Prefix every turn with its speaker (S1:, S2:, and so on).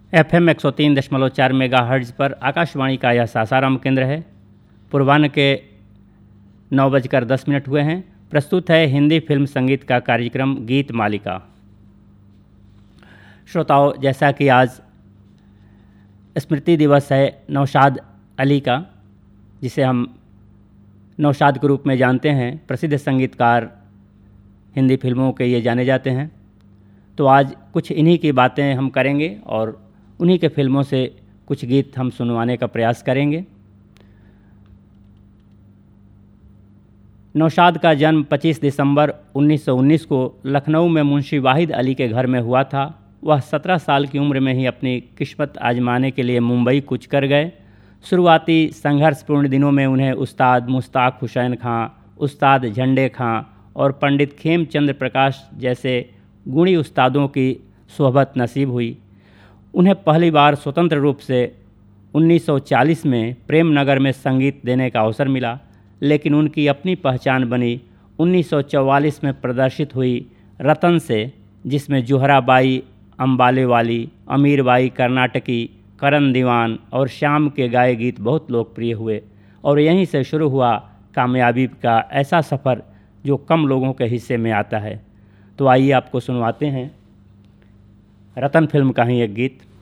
S1: FM 103.4 megahertz पर आकाशवाणी का यह सासाराम केंद्र है। पूर्वाह्न के 9:10 हुए हैं। प्रस्तुत है हिंदी फिल्म संगीत का कार्यक्रम गीत मालिका। श्रोताओं, जैसा कि आज स्मृति दिवस है नौशाद अली का, जिसे हम नौशाद के रूप में जानते हैं, प्रसिद्ध संगीतकार हिंदी फिल्मों के ये जाने जाते हैं। तो आज कुछ इन्हीं की बातें हम करेंगे और उन्हीं के फिल्मों से कुछ गीत हम सुनवाने का प्रयास करेंगे। नौशाद का जन्म 25 दिसंबर 1919 को लखनऊ में मुंशी वाहिद अली के घर में हुआ था। वह 17 साल की उम्र में ही अपनी किस्मत आजमाने के लिए मुंबई कूच कर गए। शुरुआती संघर्षपूर्ण दिनों में उन्हें उस्ताद मुश्ताक हुसैन खां, उस्ताद झंडे खां और पंडित खेमचंद्र प्रकाश जैसे गुणी उस्तादों की सोहबत नसीब हुई। उन्हें पहली बार स्वतंत्र रूप से 1940 में प्रेमनगर में संगीत देने का अवसर मिला, लेकिन उनकी अपनी पहचान बनी 1944 में प्रदर्शित हुई रतन से, जिसमें जोहराबाई अम्बालेवाली, अमीरबाई कर्नाटकी, करण दीवान और श्याम के गाए गीत बहुत लोकप्रिय हुए और यहीं से शुरू हुआ कामयाबी का ऐसा सफ़र जो कम लोगों के हिस्से में आता है। तो आइए आपको सुनवाते हैं रतन फिल्म का ही एक गीत।